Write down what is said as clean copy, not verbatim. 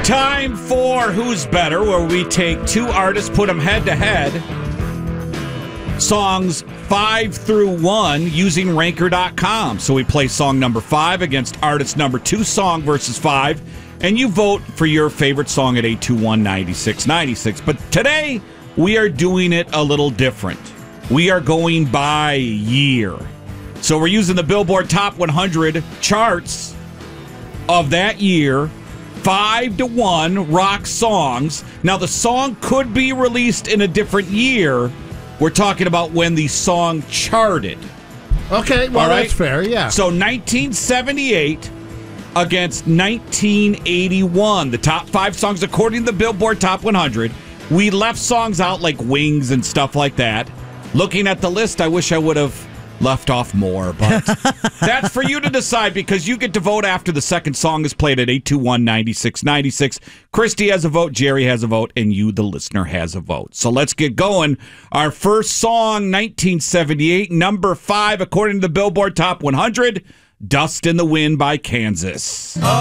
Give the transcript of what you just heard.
Time for Who's Better, where we take two artists, put them head-to-head, songs 5 through 1, using Ranker.com. So we play song number 5 against artist number 2, song versus 5, and you vote for your favorite song at 821-9696. But today, we are doing it a little different. We are going by year. So we're using the Billboard Top 100 charts of that year, 5 to 1 rock songs. Now, the song could be released in a different year. We're talking about when the song charted. Okay, well, that's fair, yeah. So 1978 against 1981. The top 5 songs according to the Billboard Top 100. We left songs out like Wings and stuff like that. Looking at the list, I wish I would have left off more, but that's for you to decide, because you get to vote after the second song is played at 821-9696. Christy has a vote, Jerry has a vote, and you, the listener, has a vote. So let's get going. Our first song, 1978, number 5, according to the Billboard Top 100, Dust in the Wind by Kansas.